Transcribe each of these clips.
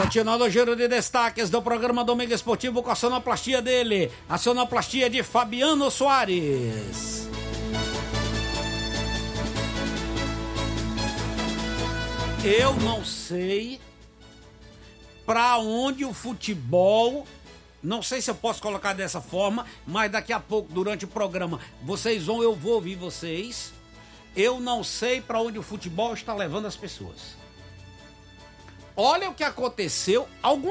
Continuando o giro de destaques do programa Domingo Esportivo com a sonoplastia dele, a sonoplastia de Fabiano Soares. Eu não sei para onde o futebol, não sei se eu posso colocar dessa forma, mas daqui a pouco, durante o programa, eu vou ouvir vocês. Eu não sei para onde o futebol está levando as pessoas. Olha o que aconteceu,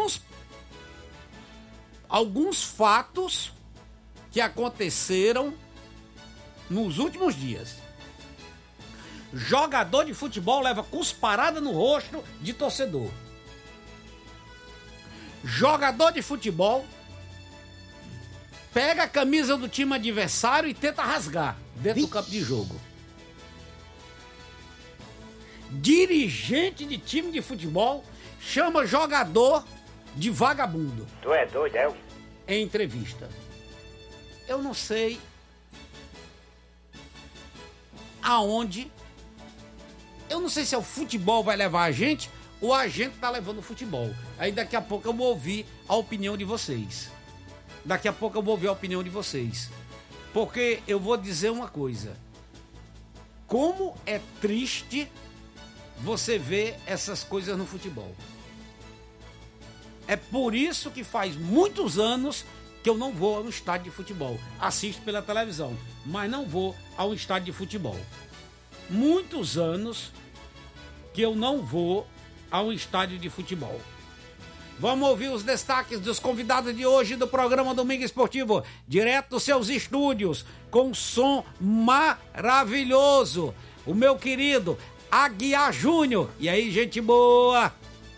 alguns fatos que aconteceram nos últimos dias. Jogador de futebol leva cusparada no rosto de torcedor. Jogador de futebol pega a camisa do time adversário e tenta rasgar dentro do campo de jogo. Dirigente de time de futebol chama jogador de vagabundo. Tu é doido, é? Em entrevista. Eu não sei aonde. Eu não sei se é o futebol vai levar a gente ou a gente tá levando o futebol. Aí daqui a pouco eu vou ouvir a opinião de vocês. Porque eu vou dizer uma coisa. Como é triste você ver essas coisas no futebol. É por isso que faz muitos anos que eu não vou ao estádio de futebol. Assisto pela televisão, mas não vou ao estádio de futebol. Muitos anos que eu não vou ao estádio de futebol. Vamos ouvir os destaques dos convidados de hoje do programa Domingo Esportivo, direto dos seus estúdios, com som maravilhoso. O meu querido Aguiar Júnior. E aí, gente boa?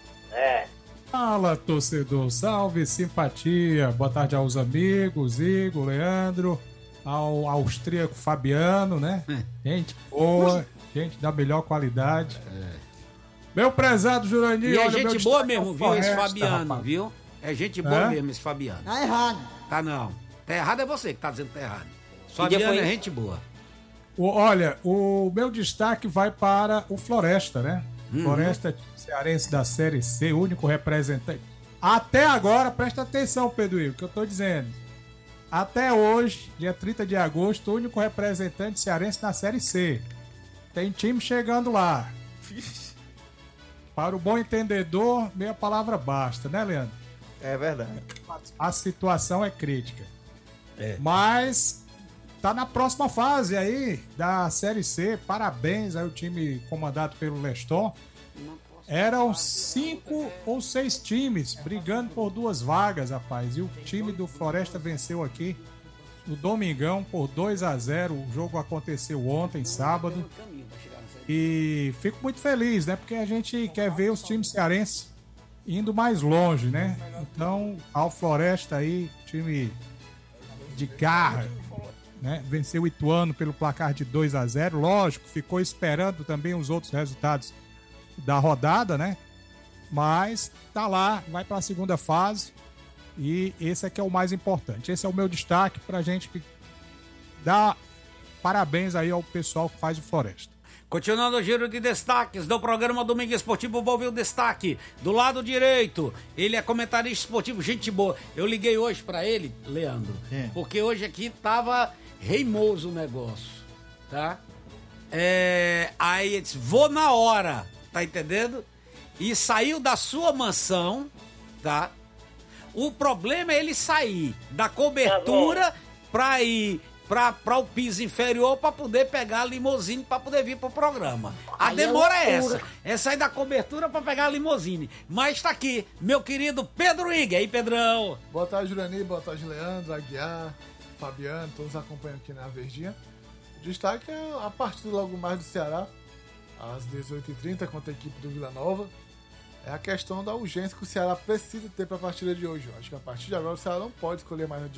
Fala, torcedor. Salve, simpatia. Boa tarde aos amigos, Igor, Leandro, ao austríaco Fabiano, né? Gente boa, gente da melhor qualidade. Meu prezado Jurandir. E é olha, gente boa mesmo, viu, esse Fabiano, rapaz. Viu? É gente boa mesmo, esse Fabiano. Tá errado. Tá não. Tá errado é você que tá dizendo que tá errado. Fabiano é gente boa. Olha, o meu destaque vai para o Floresta, né? Floresta cearense da Série C, único representante. Até agora, presta atenção, Pedro Igor, que eu tô dizendo. Até hoje, dia 30 de agosto, o único representante cearense da Série C. Tem time chegando lá. Para o bom entendedor, meia palavra basta, né, Leandro? É verdade. A situação é crítica. Mas tá na próxima fase aí da Série C. Parabéns aí o time comandado pelo Leston. Eram 5 ou 6 times brigando por 2 vagas, rapaz. E o time do Floresta venceu aqui no Domingão por 2-0. O jogo aconteceu ontem, sábado. E fico muito feliz, né? Porque a gente quer ver os times cearenses indo mais longe, né? Então, ao Floresta aí, time de garra, né? Venceu o Ituano pelo placar de 2-0. Lógico, ficou esperando também os outros resultados da rodada, né? Mas tá lá, vai para a segunda fase. E esse aqui é o mais importante. Esse é o meu destaque pra gente dar parabéns aí ao pessoal que faz o Floresta. Continuando o giro de destaques do programa Domingo Esportivo, vou ver o destaque do lado direito. Ele é comentarista esportivo, gente boa. Eu liguei hoje pra ele, Leandro, porque hoje aqui tava reimoso o negócio, tá? Aí ele disse, vou na hora, tá entendendo? E saiu da sua mansão, tá? O problema é ele sair da cobertura pra ir para o piso inferior para poder pegar a limousine para poder vir pro programa. A demora é essa. É sair da cobertura para pegar a limousine. Mas tá aqui, meu querido Pedro Ig. Aí, Pedrão. Boa tarde, Jurandir. Boa tarde, Leandro, Aguiar, Fabiano, todos acompanham aqui na Verdinha. O destaque é a partida logo mais do Ceará, às 18h30, contra a equipe do Vila Nova. É a questão da urgência que o Ceará precisa ter para a partida de hoje. Eu acho que a partir de agora o Ceará não pode escolher mais